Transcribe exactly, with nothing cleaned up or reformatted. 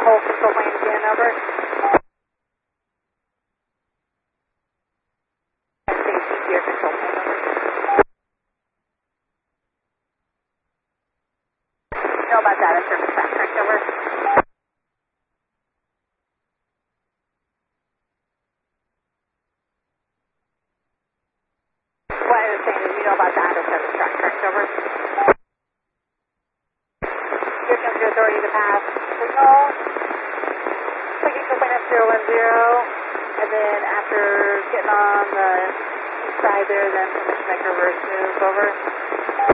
whole control plane again, over. Safety gear control plane, over. Know about data service track, correct, over. What I was saying is you know about data service track, correct, over. Here comes your authority to pass signal. Clicking control plane up zero one zero, and then after getting on the east side there, then permission to make reverse move, over.